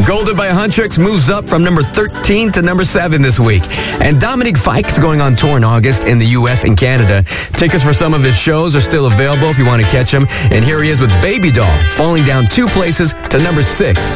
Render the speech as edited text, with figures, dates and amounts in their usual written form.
Golden by Huntrix moves up from number 13 to number 7 this week. And Dominique Fike is going on tour in August in the U.S. and Canada. Tickets for some of his shows are still available if you want to catch him. And here he is with Baby Doll, falling down 2 places to number 6.